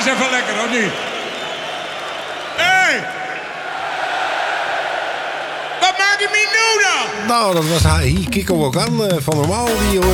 is even lekker, of niet? Hé! Wat maak je me nu dan? Nou, dat was Hier Kiko ook aan van normaal. Die